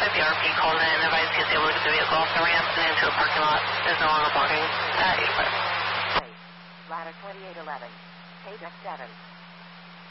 RP called in and advised he was able to get the vehicle off the ramp and into a parking lot. There's no longer parking at 85. Ladder 2811. Page 7.